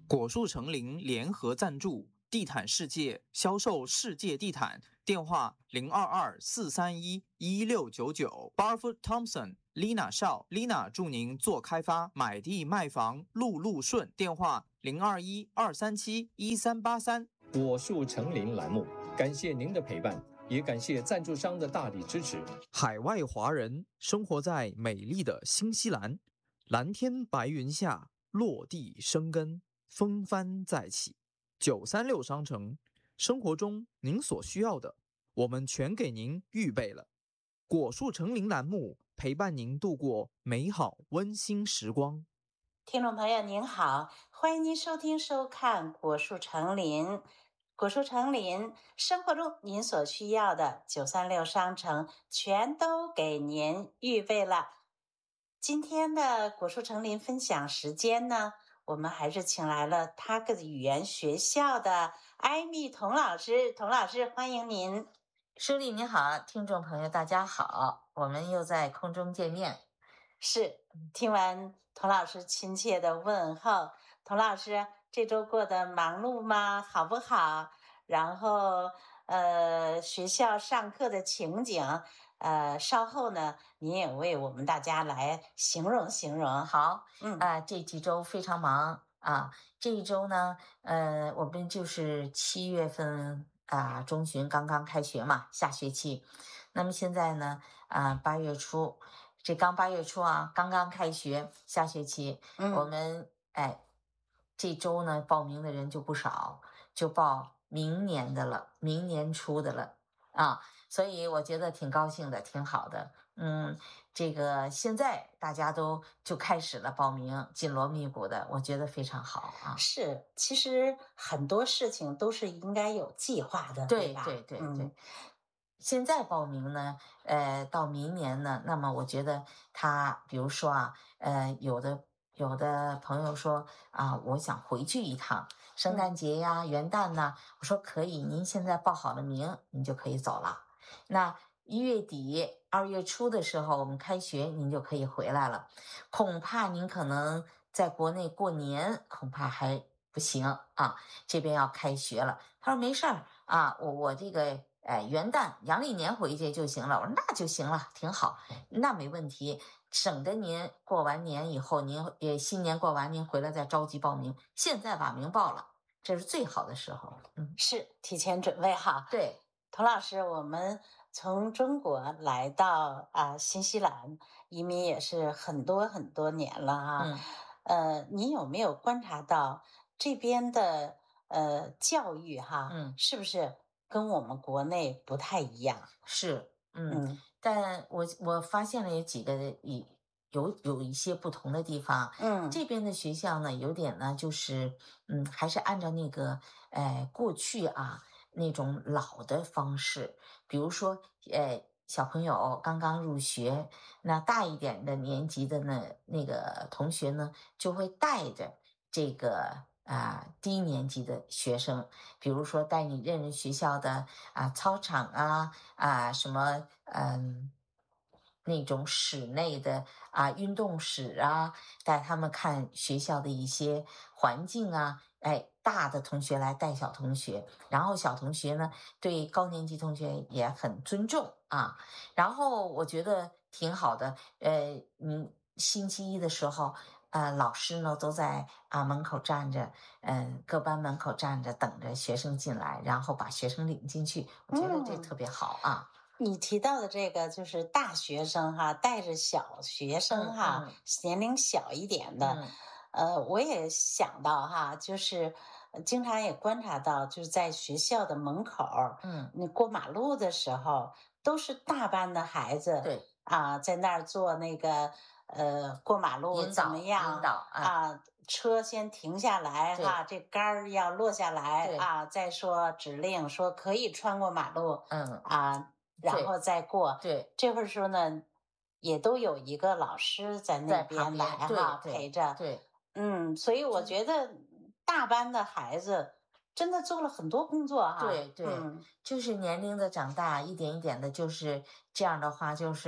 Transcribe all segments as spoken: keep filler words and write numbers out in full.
果树成林联合赞助，地毯世界销售世界地毯，电话零二二四三一一六九九。Barfoot Thompson、Lina 邵，Lina 祝您做开发、买地卖房路路顺，电话零二一二三七一三八三。 果树成林栏目，感谢您的陪伴，也感谢赞助商的大力支持。 海外华人生活在美丽的新西兰，蓝天白云下落地生根，风帆再起。九三六商城，生活中您所需要的，我们全给您预备了。果树成林栏目陪伴您度过美好温馨时光。 听众朋友您好，欢迎您收听收看果树成林。果树成林，生活中您所需要的九三六商城全都给您预备了。今天的果树成林分享时间呢，我们还是请来了他个语言学校的艾米童老师。童老师，欢迎您。 舒丽你好，听众朋友大家好，我们又在空中见面。 是，听完童老师亲切的问候，童老师这周过得忙碌吗？好不好？然后呃，学校上课的情景，呃，稍后呢，您也为我们大家来形容形容。 好， 嗯啊、呃，这几周非常忙啊，这一周呢，呃，我们就是七月份啊中旬刚刚开学嘛，下学期。那么现在呢，啊、呃，八月初。这刚八月初啊，刚刚开学，下学期， 嗯、 我们哎，这周呢报名的人就不少，就报明年的了，明年初的了啊，所以我觉得挺高兴的，挺好的。嗯，这个现在大家都就开始了报名，紧锣密鼓的，我觉得非常好啊。 是，其实很多事情都是应该有计划的， 对吧？ 对对对。 嗯， 现在报名呢，呃，到明年呢，那么我觉得他，比如说啊，呃，有的有的朋友说啊，我想回去一趟，圣诞节呀、 嗯、 元旦呐，我说可以，您现在报好了名，您就可以走了。那一月底、二月初的时候，我们开学，您就可以回来了。恐怕您可能在国内过年，恐怕还不行啊，这边要开学了。他说没事儿啊，我我这个。哎，元旦、阳历年回去就行了。我说那就行了，挺好，那没问题，省得您过完年以后，您也新年过完，您回来再着急报名。现在把名报了，这是最好的时候。嗯， 是提前准备哈。 对， 童老师，我们从中国来到啊、呃、新西兰移民也是很多很多年了啊。 嗯， 呃，你有没有观察到这边的呃教育哈？ 嗯， 是不是？跟我们国内不太一样， 是，嗯， 嗯但我我发现了有几个有有有一些不同的地方， 嗯， 这边的学校呢，有点呢，就是嗯，还是按照那个，呃，过去啊那种老的方式，比如说，呃，小朋友刚刚入学，那大一点的年级的呢，那个同学呢，就会带着这个。啊，低年级的学生，比如说带你认识学校的啊操场啊啊什么嗯那种室内的啊运动室啊，带他们看学校的一些环境啊，哎，大的同学来带小同学，然后小同学呢对高年级同学也很尊重啊，然后我觉得挺好的，呃，你星期一的时候。呃，老师呢都在啊门口站着，嗯、呃，各班门口站着等着学生进来，然后把学生领进去。我觉得这特别好啊。 嗯、你提到的这个就是大学生哈，带着小学生哈， 嗯嗯、 年龄小一点的， 嗯、 呃，我也想到哈，就是经常也观察到，就是在学校的门口， 嗯， 你过马路的时候，都是大班的孩子， 对啊，在那儿做那个。呃，过马路怎么样？ 引导啊， 啊，车先停下来哈，这杆儿要落下来啊，再说指令说可以穿过马路， 嗯啊，然后再过。 对， 这会儿时候呢，也都有一个老师在那边来哈，陪着。 对， 嗯，所以我觉得大班的孩子真的做了很多工作哈。 对对， 嗯， 就是年龄的长大，一点一点的，就是这样的话，就是。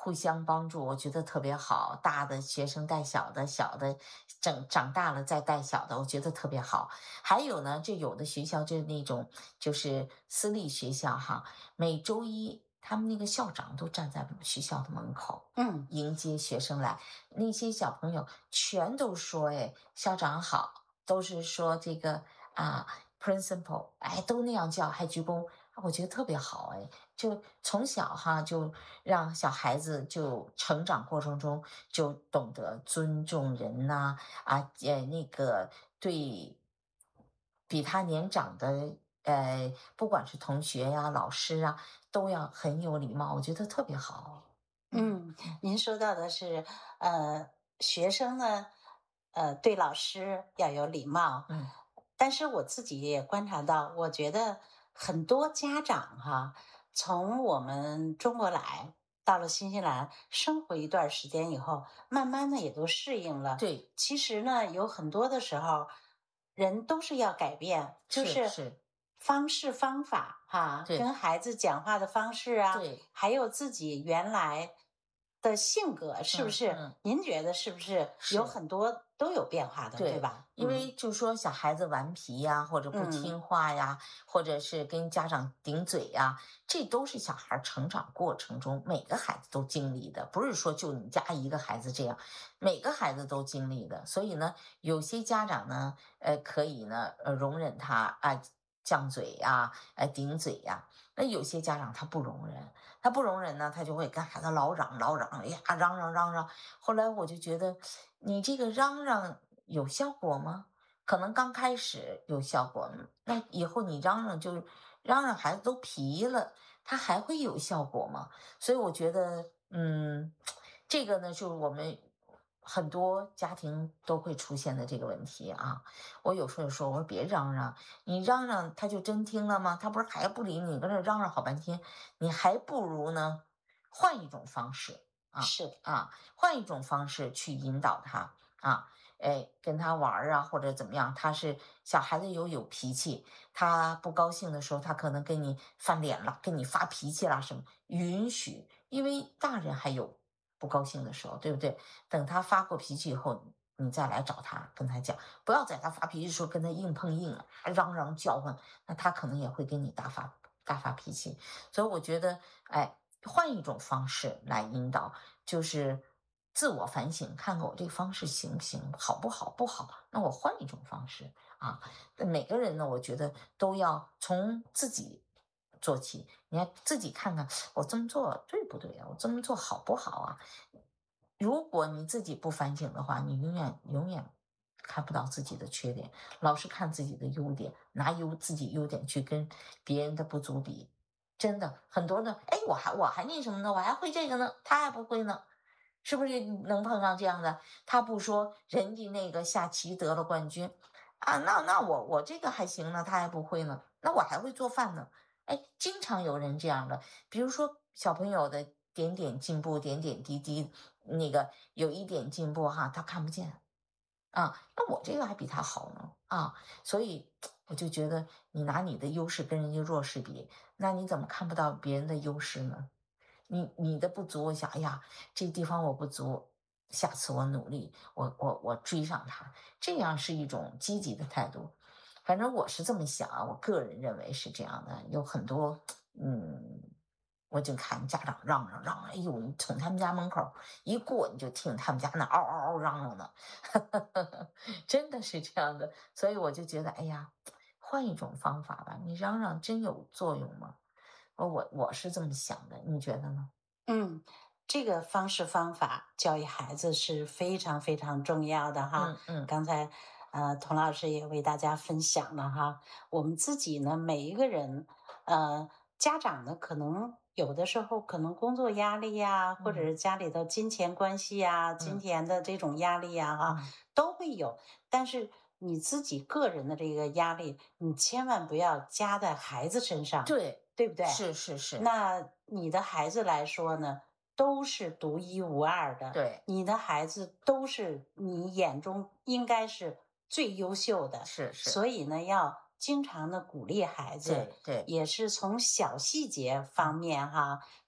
互相帮助，我觉得特别好。大的学生带小的，小的长长大了再带小的，我觉得特别好。还有呢，就有的学校就是那种就是私立学校哈，每周一他们那个校长都站在学校的门口， 嗯， 迎接学生来。那些小朋友全都说：“哎，校长好。”都是说这个啊，principal，哎，都那样叫，还鞠躬，我觉得特别好哎。就从小哈，就让小孩子就成长过程中就懂得尊重人呐、啊，呃，那个对比他年长的，呃，不管是同学呀、老师啊，都要很有礼貌，我觉得特别好。 嗯，您说到的是，呃，学生呢，呃，对老师要有礼貌。 嗯， 但是我自己也观察到，我觉得很多家长哈，从我们中国来到了新西兰生活一段时间以后，慢慢的也都适应了。 对， 其实呢，有很多的时候，人都是要改变，就是是是， 方式方法哈， 对跟孩子讲话的方式啊， 对， 还有自己原来的性格，是不是？ 嗯嗯， 您觉得是不是有是。 很多都有变化的，对对， 吧？ 因嗯为就说小孩子顽皮呀，或者不嗯听话呀，或者是跟家长顶嘴呀，这都是小孩儿成长过程中每个孩子都经历的，不是说就你家一个孩子这样，每个孩子都经历的。所以呢，有些家长呢，呃，可以呢，呃，容忍他啊犟嘴呀，呃，顶嘴呀。那有些家长他不容忍，他不容忍呢，他就会跟孩子老嚷老嚷，哎呀，嚷嚷嚷嚷。后来我就觉得，你这个嚷嚷有效果吗？可能刚开始有效果，那以后你嚷嚷就嚷嚷，孩子都皮了，他还会有效果吗？所以我觉得，嗯，这个呢，就是我们很多家庭都会出现的这个问题啊。我有时候说，我说别嚷嚷，你嚷嚷他就真听了吗？他不是还不理你，搁这嚷嚷好半天，你还不如呢换一种方式啊是啊，换一种方式去引导他啊。哎，跟他玩儿啊，或者怎么样，他是小孩子有有脾气，他不高兴的时候，他可能跟你翻脸了，跟你发脾气啦什么，允许，因为大人还有不高兴的时候，对不对？等他发过脾气以后，你再来找他，跟他讲，不要在他发脾气的时候跟他硬碰硬啊，嚷嚷叫唤，那他可能也会跟你大发大发脾气。所以我觉得，哎，换一种方式来引导，就是自我反省，看看我这个方式行不行，好不好？不好，那我换一种方式啊。每个人呢，我觉得都要从自己做起，你要自己看看我这么做对不对啊？我这么做好不好啊？如果你自己不反省的话，你永远永远看不到自己的缺点，老是看自己的优点，拿优自己优点去跟别人的不足比，真的很多的，哎，我还我还那什么呢？我还会这个呢，他还不会呢。是不是能碰上这样的？他不说人家那个下棋得了冠军啊，那那我我这个还行呢，他还不会呢，那我还会做饭呢。哎，经常有人这样的，比如说小朋友的点点进步，点点滴滴，那个有一点进步哈，他看不见啊，那我这个还比他好呢啊，所以我就觉得你拿你的优势跟人家弱势比，那你怎么看不到别人的优势呢？你你的不足，我想，哎呀，这地方我不足，下次我努力，我我我追上他，这样是一种积极的态度。反正我是这么想啊，我个人认为是这样的。有很多，嗯，我就看家长嚷嚷嚷，哎呦，你从他们家门口一过，你就听他们家那嗷嗷嗷嚷嚷呢，真的是这样的。所以我就觉得，哎呀，换一种方法吧，你嚷嚷真有作用吗？我我我是这么想的，你觉得呢？ 嗯，这个方式方法教育孩子是非常非常重要的哈。 嗯嗯刚才呃，童老师也为大家分享了哈。我们自己呢，每一个人，呃，家长呢，可能有的时候可能工作压力呀，或者嗯是家里的金钱关系呀、金嗯钱的这种压力呀，哈， 嗯， 都会有。但是你自己个人的这个压力，你千万不要加在孩子身上， 对， 对不对？ 是是是， 那你的孩子来说呢，都是独一无二的， 对， 你的孩子都是你眼中应该是最优秀的， 是是， 所以呢，要经常的鼓励孩子， 对对， 也是从小细节方面哈，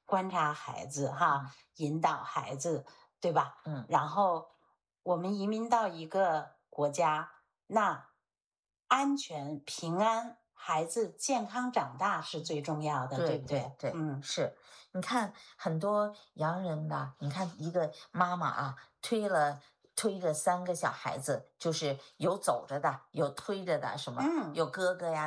观察孩子哈， 嗯引导孩子，对吧？ 嗯然后我们移民到一个国家，那安全、平安，孩子健康长大是最重要的， 对不对对， 嗯， 是。你看很多洋人吧，你看一个妈妈啊，推了推着三个小孩子，就是有走着的，有推着的，什么嗯有哥哥呀。